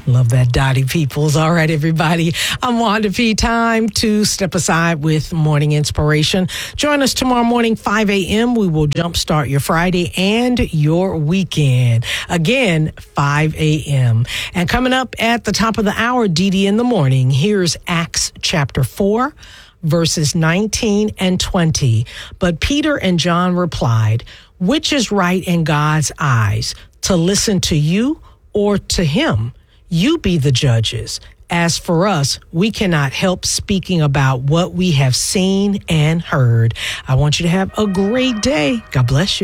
Love that, Dottie Peoples. All right, everybody. I'm Wanda P. Time to step aside with Morning Inspiration. Join us tomorrow morning, 5 a.m. We will jumpstart your Friday and your weekend. Again, 5 a.m. And coming up at the top of the hour, Dee in the morning, here's Acts chapter 4, verses 19 and 20. But Peter and John replied, "Which is right in God's eyes, to listen to you or to him? You be the judges. As for us, we cannot help speaking about what we have seen and heard." I want you to have a great day. God bless you.